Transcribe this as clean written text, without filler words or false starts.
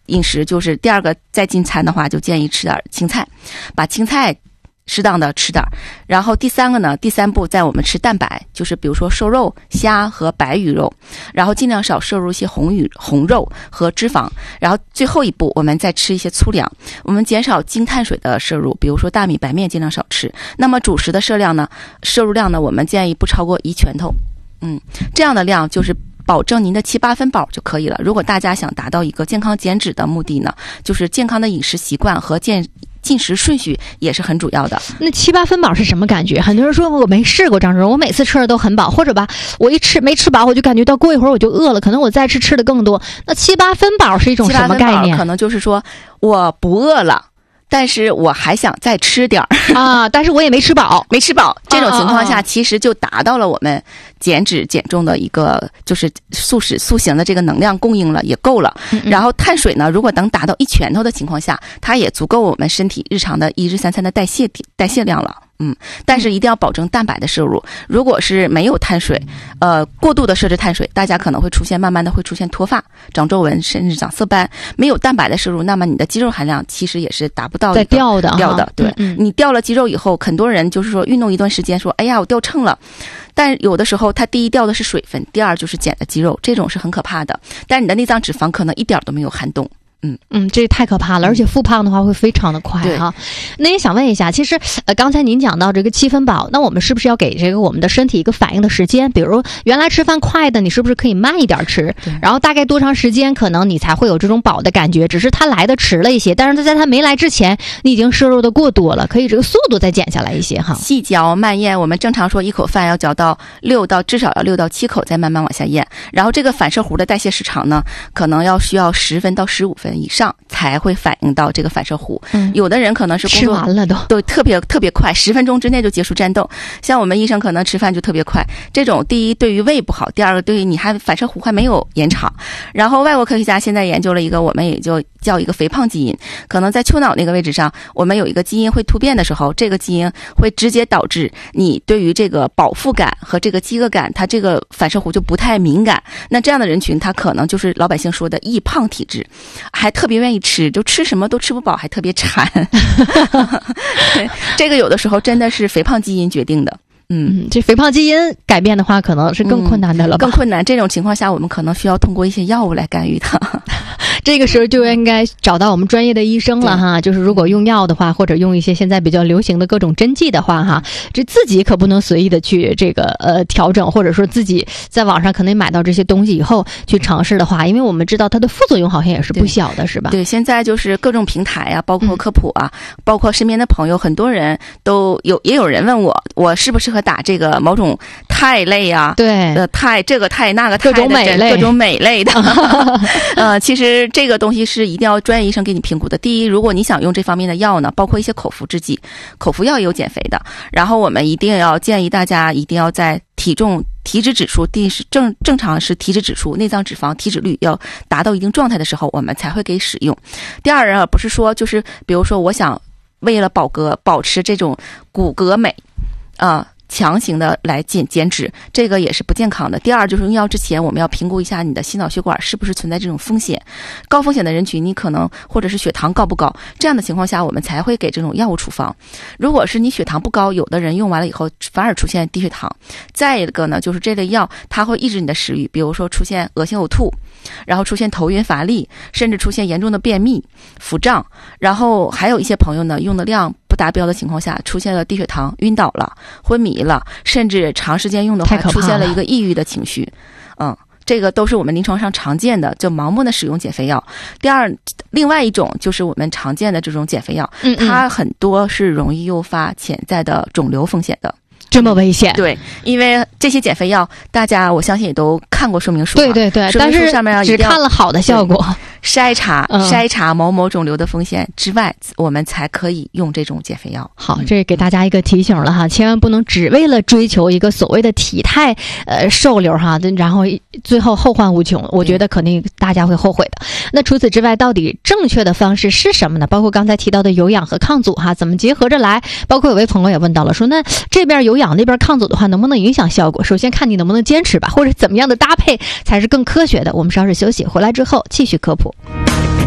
饮食就是第二个再进餐的话，就建议吃点青菜，把青菜适当的吃点。然后第三步在我们吃蛋白，就是比如说瘦肉、虾和白鱼肉，然后尽量少摄入一些红肉和脂肪。然后最后一步我们再吃一些粗粮，我们减少精碳水的摄入，比如说大米、白面尽量少吃。那么主食的摄入量呢，我们建议不超过1拳头。这样的量就是保证您的7、8分饱就可以了。如果大家想达到一个健康减脂的目的呢，就是健康的饮食习惯和进食顺序也是很主要的。 那7、8分饱是什么感觉？很多人说我没试过，张主任，我每次吃的都很饱，或者吧，我没吃饱，我就感觉到过一会儿我就饿了，可能我再吃的更多。那7、8分饱是一种什么概念？ 可能就是说我不饿了，但是我还想再吃点儿啊，但是我也没吃饱， 这种情况下，其实就达到了我们减脂减重的一个就是塑形的这个能量供应了，也够了。然后碳水呢，如果能达到1拳头的情况下，它也足够我们身体日常的1日3餐的代谢量了。但是一定要保证蛋白的摄入。如果是没有碳水，过度的摄制碳水，大家可能会慢慢的会出现脱发、长皱纹，甚至长色斑。没有蛋白的摄入，那么你的肌肉含量其实也是达不到掉的。 对，你掉了肌肉以后，很多人就是说运动一段时间说，哎呀，我掉秤了。但有的时候它第一掉的是水分，第二就是减的肌肉，这种是很可怕的。但你的内脏脂肪可能一点都没有撼动。 这太可怕了，而且复胖的话会非常的快哈。那也想问一下，其实刚才您讲到这个7分饱，那我们是不是要给这个我们的身体一个反应的时间？比如原来吃饭快的，你是不是可以慢一点吃？然后大概多长时间可能你才会有这种饱的感觉？只是它来的迟了一些，但是在它没来之前，你已经摄入的过多了，可以这个速度再减下来一些哈。 细嚼慢咽，我们正常说一口饭要嚼到至少要6到7口，再慢慢往下咽。然后这个反射弧的代谢时长呢，可能需要10分到15分以上才会反映到这个反射弧。有的人可能是工作吃完了都特别快，10分钟之内就结束战斗。像我们医生可能吃饭就特别快，这种第一对于胃不好，第二个对于你还反射弧还没有延长。然后外国科学家现在研究了一个，我们也就叫一个肥胖基因，可能在丘脑那个位置上，我们有一个基因会突变的时候，这个基因会直接导致你对于这个饱腹感和这个饥饿感，它这个反射弧就不太敏感。那这样的人群，他可能就是老百姓说的易胖体质，还特别愿意吃，就吃什么都吃不饱，还特别馋。对，这个有的时候真的是肥胖基因决定的。 这肥胖基因改变的话，可能是更困难的了吧？ 更困难。这种情况下，我们可能需要通过一些药物来干预它。 这个时候就应该找到我们专业的医生了哈。就是如果用药的话，或者用一些现在比较流行的各种针剂的话哈，这自己可不能随意的去这个调整，或者说自己在网上可能买到这些东西以后去尝试的话，因为我们知道它的副作用好像也是不小的，是吧？ 对，现在就是各种平台啊，包括科普啊，包括身边的朋友，很多人都也有人问我适不适合打这个某种肽类啊？ 对， 这个肽那个肽， 各种镁类的。其实这个东西是一定要专业医生给你评估的。第一，如果你想用这方面的药呢，包括一些口服制剂，口服药也有减肥的。然后我们一定要建议大家一定要在体脂指数正常是体脂指数、内脏脂肪、体脂率要达到一定状态的时候，我们才会给使用。第二，不是说就是比如说我想为了保持这种骨骼美强行的来减脂，这个也是不健康的。第二，就是用药之前我们要评估一下你的心脑血管是不是存在这种风险，高风险的人群你可能或者是血糖高不高，这样的情况下我们才会给这种药物处方。如果是你血糖不高，有的人用完了以后反而出现低血糖。再一个呢，就是这类药它会抑制你的食欲，比如说出现恶心呕吐，然后出现头晕乏力，甚至出现严重的便秘、腹胀。然后还有一些朋友呢，用的量不达标的情况下出现了低血糖、晕倒了、昏迷了，甚至长时间用的话出现了一个抑郁的情绪。这个都是我们临床上常见的，就盲目的使用减肥药。第二，另外一种就是我们常见的这种减肥药，它很多是容易诱发潜在的肿瘤风险的。 这么危险？ 对，因为这些减肥药大家我相信也都看过说明书。 对，但是上面只看了好的效果， 筛查某某肿瘤的风险之外，我们才可以用这种减肥药。 好，这给大家一个提醒了哈，千万不能只为了追求一个所谓的体态瘦溜哈，然后最后后患无穷，我觉得肯定大家会后悔的。那除此之外，到底正确的方式是什么呢？包括刚才提到的有氧和抗阻哈，怎么结合着来？包括有位朋友也问到了，说那这边有氧那边抗阻的话，能不能影响效果？首先看你能不能坚持吧，或者怎么样的搭配才是更科学的。我们稍事休息，回来之后继续科普。